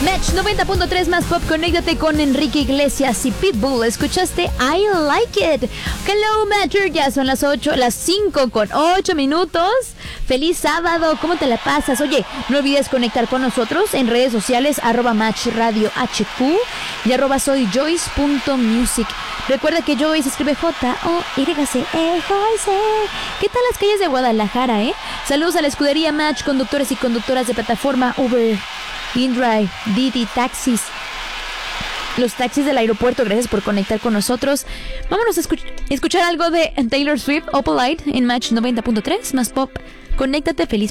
Match 90.3 más pop, conéctate con Enrique Iglesias y Pitbull. Escuchaste I Like It. Hello Matcher, ya son las 5 con 8 minutos. Feliz sábado, ¿cómo te la pasas? Oye, no olvides conectar con nosotros en redes sociales, @matchradiohq y @soyjoyce.music. Recuerda que Joyce escribe Joyce. ¿Qué tal las calles de Guadalajara, Saludos a la escudería Match, conductores y conductoras de plataforma Uber, InDrive, Didi, taxis, los taxis del aeropuerto. Gracias por conectar con nosotros. Vámonos a escuchar algo de Taylor Swift, Opalite, en Match 90.3 más pop. Conéctate, feliz